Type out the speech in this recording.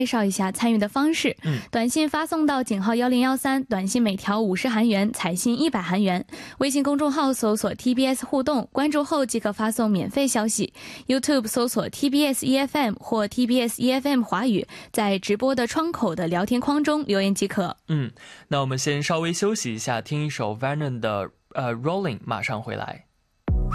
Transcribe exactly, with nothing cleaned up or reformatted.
介绍一下参与的方式。 嗯， 短信发送到井号一零一三，短信每条五十韩元，彩信一百韩元。微信公众号搜索 T B S 互动，关注后即可发送免费消息。YouTube 搜索 T B S E F M 或 T B S E F M 华语，在直播的窗口的聊天框中留言即可。 嗯，那我们先稍微休息一下，听一首 Vernon 的呃 Rolling， 马上回来。